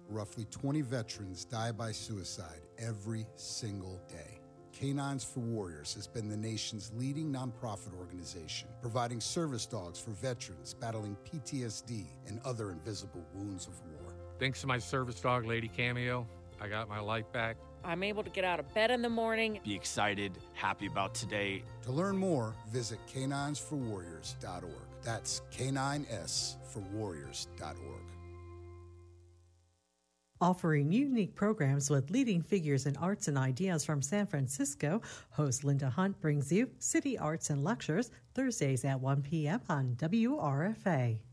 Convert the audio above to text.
roughly 20 veterans die by suicide every single day. Canines for Warriors has been the nation's leading nonprofit organization, providing service dogs for veterans battling PTSD and other invisible wounds of war. Thanks to my service dog, Lady Cameo, I got my life back. I'm able to get out of bed in the morning. Be excited, happy about today. To learn more, visit caninesforwarriors.org. That's caninesforwarriors.org. Offering unique programs with leading figures in arts and ideas from San Francisco, host Linda Hunt brings you City Arts and Lectures Thursdays at 1 p.m. on WRFA.